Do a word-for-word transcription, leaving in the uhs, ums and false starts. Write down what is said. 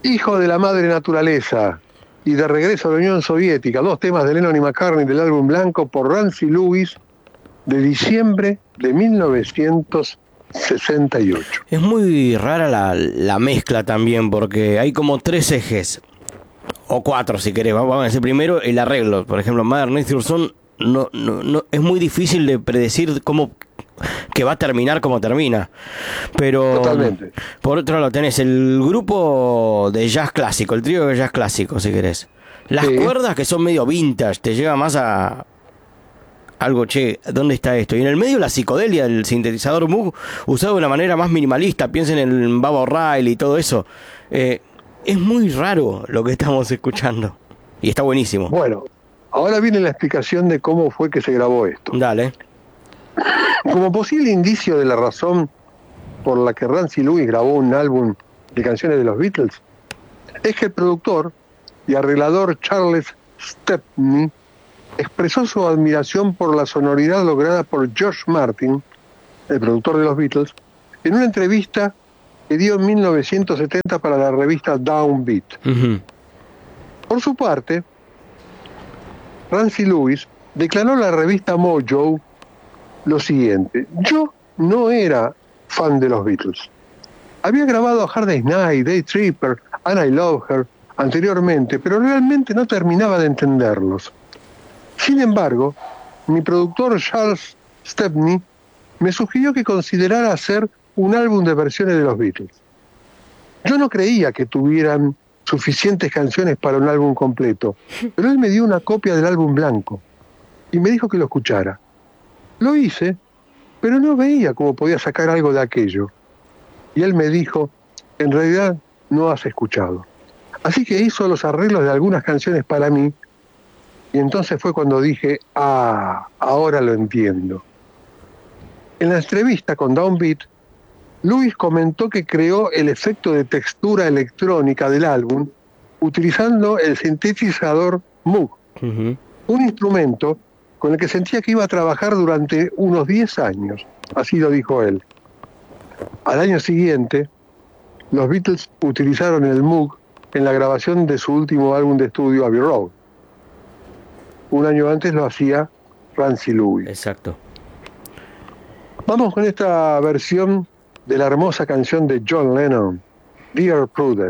Hijo de la madre naturaleza y de regreso a la Unión Soviética, dos temas de Lennon y McCartney del álbum blanco por Rancy Lewis de diciembre de mil novecientos sesenta y ocho. Es muy rara la, la mezcla también, porque hay como tres ejes, o cuatro si querés. Vamos a decir primero el arreglo. Por ejemplo, Mother Nature Son no, no, no, es muy difícil de predecir cómo que va a terminar como termina. Pero totalmente. Por otro lado tenés el grupo de jazz clásico, el trío de jazz clásico, si querés. Las sí. cuerdas que son medio vintage, te lleva más a algo, che, ¿dónde está esto? Y en el medio la psicodelia del sintetizador Moog, usado de una manera más minimalista. Piensen en el Baba O'Reilly y todo eso. Eh, es muy raro lo que estamos escuchando. Y está buenísimo. Bueno, ahora viene la explicación de cómo fue que se grabó esto. Dale. Como posible indicio de la razón por la que Rancy Lewis grabó un álbum de canciones de los Beatles, es que el productor y arreglador Charles Stepney expresó su admiración por la sonoridad lograda por George Martin, el productor de los Beatles, en una entrevista que dio en mil novecientos setenta para la revista Downbeat. Uh-huh. Por su parte, Rancy Lewis declaró a la revista Mojo lo siguiente: yo no era fan de los Beatles. Había grabado a Hard Day's Night, Day Tripper, And I Love Her anteriormente, pero realmente no terminaba de entenderlos. Sin embargo, mi productor Charles Stepney me sugirió que considerara hacer un álbum de versiones de los Beatles. Yo no creía que tuvieran suficientes canciones para un álbum completo, pero él me dio una copia del álbum blanco y me dijo que lo escuchara. Lo hice, pero no veía cómo podía sacar algo de aquello. Y él me dijo, en realidad no has escuchado. Así que hizo los arreglos de algunas canciones para mí, y entonces fue cuando dije, ah, ahora lo entiendo. En la entrevista con Downbeat, Lewis comentó que creó el efecto de textura electrónica del álbum utilizando el sintetizador Moog, uh-huh. un instrumento con el que sentía que iba a trabajar durante unos diez años, así lo dijo él. Al año siguiente, los Beatles utilizaron el Moog en la grabación de su último álbum de estudio, Abbey Road. Un año antes lo hacía Rancy Lewis. Exacto. Vamos con esta versión de la hermosa canción de John Lennon, Dear Prudence.